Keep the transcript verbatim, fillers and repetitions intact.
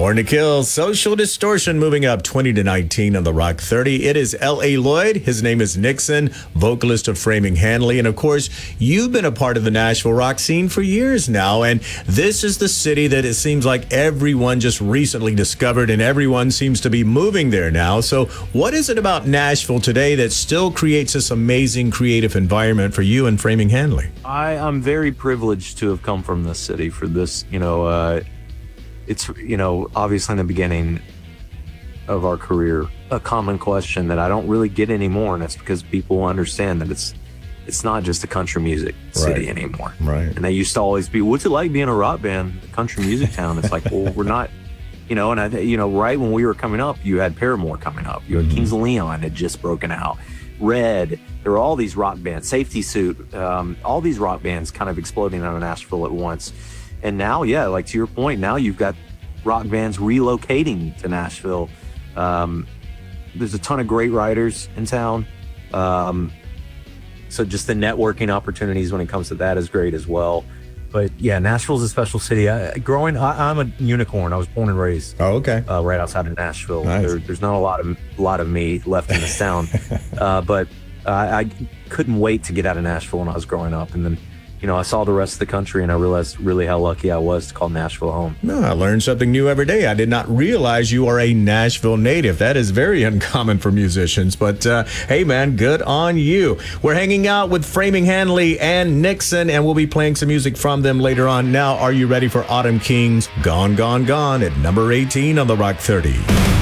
Born to Kill, Social Distortion moving up twenty to nineteen on the Rock thirty. It is L A. Lloyd. His name is Nixon, vocalist of Framing Hanley. And of course, you've been a part of the Nashville rock scene for years now. And this is the city that it seems like everyone just recently discovered, and everyone seems to be moving there now. So what is it about Nashville today that still creates this amazing creative environment for you and Framing Hanley? I, I'm very privileged to have come from this city for this, you know, uh, it's, you know, obviously in the beginning of our career, a common question that I don't really get anymore, and it's because people understand that it's it's not just a country music city Right. anymore. Right. And they used to always be, what's it like being a rock band, a country music town? It's like, well, we're not, you know, and I, you know, right when we were coming up, you had Paramore coming up, you had Mm-hmm. Kings of Leon had just broken out, Red. There were all these rock bands, Safety Suit, um, all these rock bands kind of exploding out of Nashville at once. And now, yeah, like to your point, now you've got rock bands relocating to Nashville. Um, there's a ton of great writers in town. Um, so just the networking opportunities when it comes to that is great as well. But yeah, Nashville's a special city. I, growing, I, I'm a unicorn. I was born and raised Oh, okay. uh, right outside of Nashville. Nice. There, there's not a lot of lot of me left in this town, uh, but uh, I couldn't wait to get out of Nashville when I was growing up. And then, you know, I saw the rest of the country, and I realized really how lucky I was to call Nashville home. No, I learn something new every day. I did not realize you are a Nashville native. That is very uncommon for musicians. But uh, hey, man, good on you. We're hanging out with Framing Hanley and Nixon, and we'll be playing some music from them later on. Now, are you ready for Autumn King's Gone, Gone, Gone at number eighteen on the Rock thirty?